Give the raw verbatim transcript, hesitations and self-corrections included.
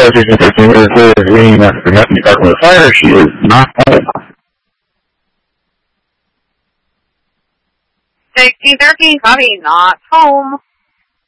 Station thirteen is clear. Green after nothing talking with fire. She is not home. sixteen thirteen, copy, not home.